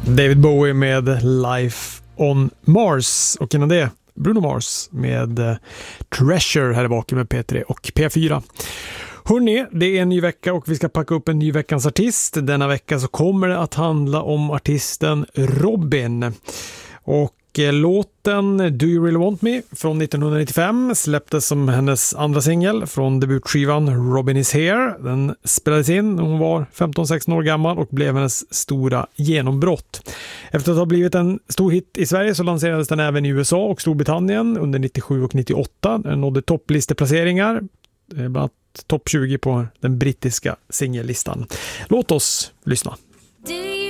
David Bowie med Life on Mars, och innan det Bruno Mars med Treasure här bak med P3 och P4. Hörrni, det är en ny vecka och vi ska packa upp en ny veckans artist. Denna vecka så kommer det att handla om artisten Robyn. Och låten Do You Really Want Me från 1995 släpptes som hennes andra singel från debutskivan Robyn Is Here. Den spelades in när hon var 15-16 år gammal och blev hennes stora genombrott. Efter att ha blivit en stor hit i Sverige så lanserades den även i USA och Storbritannien under 97 och 98. Den nådde topplisteplaceringar, bland annat topp 20 på den brittiska singellistan. Låt oss lyssna.